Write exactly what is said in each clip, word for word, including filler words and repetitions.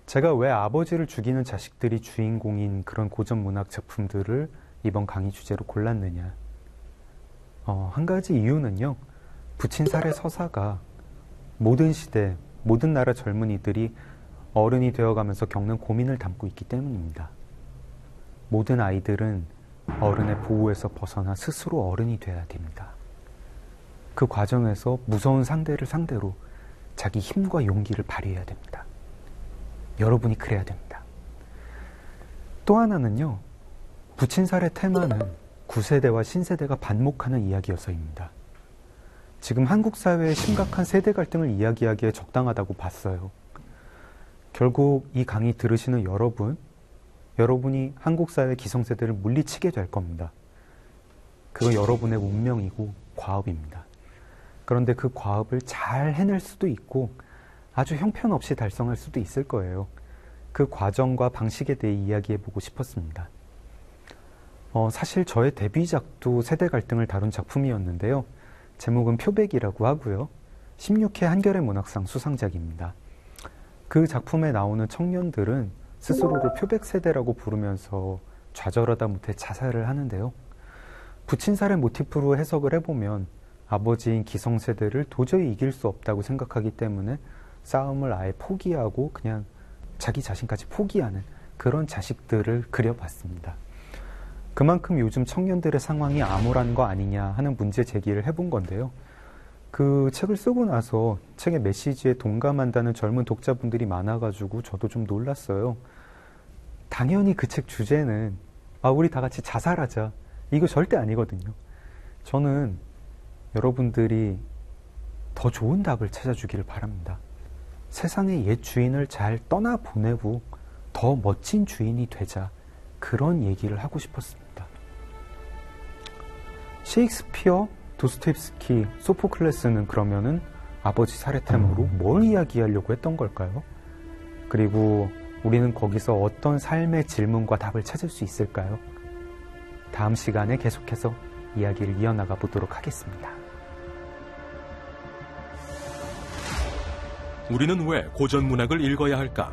제가 왜 아버지를 죽이는 자식들이 주인공인 그런 고전 문학 작품들을 이번 강의 주제로 골랐느냐. 어, 한 가지 이유는요. 부친살해 서사가 모든 시대, 모든 나라 젊은이들이 어른이 되어가면서 겪는 고민을 담고 있기 때문입니다. 모든 아이들은 어른의 보호에서 벗어나 스스로 어른이 돼야 됩니다. 그 과정에서 무서운 상대를 상대로 자기 힘과 용기를 발휘해야 됩니다. 여러분이 그래야 됩니다. 또 하나는요. 부친살의 테마는 구세대와 신세대가 반목하는 이야기여서입니다. 지금 한국 사회의 심각한 세대 갈등을 이야기하기에 적당하다고 봤어요. 결국 이 강의 들으시는 여러분, 여러분이 한국 사회 기성세대를 물리치게 될 겁니다. 그건 여러분의 운명이고 과업입니다. 그런데 그 과업을 잘 해낼 수도 있고 아주 형편없이 달성할 수도 있을 거예요. 그 과정과 방식에 대해 이야기해보고 싶었습니다. 어, 사실 저의 데뷔작도 세대 갈등을 다룬 작품이었는데요. 제목은 표백이라고 하고요. 십육 회 한겨레 문학상 수상작입니다. 그 작품에 나오는 청년들은 스스로를 표백 세대라고 부르면서 좌절하다 못해 자살을 하는데요. 부친살의 모티프로 해석을 해보면 아버지인 기성세대를 도저히 이길 수 없다고 생각하기 때문에 싸움을 아예 포기하고 그냥 자기 자신까지 포기하는 그런 자식들을 그려봤습니다. 그만큼 요즘 청년들의 상황이 암울한 거 아니냐 하는 문제 제기를 해본 건데요. 그 책을 쓰고 나서 책의 메시지에 동감한다는 젊은 독자분들이 많아가지고 저도 좀 놀랐어요. 당연히 그 책 주제는 아, 우리 다 같이 자살하자. 이거 절대 아니거든요. 저는 여러분들이 더 좋은 답을 찾아주기를 바랍니다. 세상의 옛 주인을 잘 떠나보내고 더 멋진 주인이 되자. 그런 얘기를 하고 싶었습니다. 셰익스피어, 도스토옙스키, 소포클레스는 그러면은 아버지 살해템으로 뭘 이야기하려고 했던 걸까요? 그리고 우리는 거기서 어떤 삶의 질문과 답을 찾을 수 있을까요? 다음 시간에 계속해서 이야기를 이어나가 보도록 하겠습니다. 우리는 왜 고전 문학을 읽어야 할까?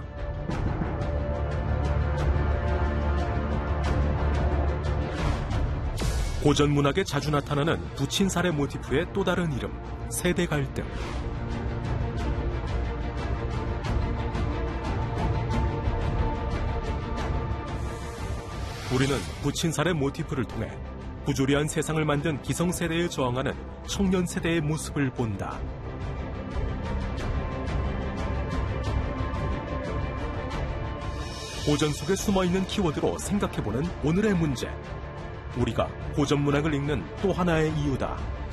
고전 문학에 자주 나타나는 부친살해 모티프의 또 다른 이름, 세대 갈등. 우리는 부친살해 모티프를 통해 부조리한 세상을 만든 기성세대에 저항하는 청년세대의 모습을 본다. 고전 속에 숨어있는 키워드로 생각해보는 오늘의 문제. 우리가 고전 문학을 읽는 또 하나의 이유다.